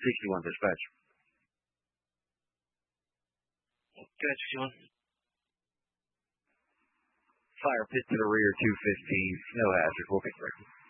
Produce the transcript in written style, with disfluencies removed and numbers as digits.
61 dispatch. Good, 61. Fire pit to the rear, 215. No hazard. We'll get there.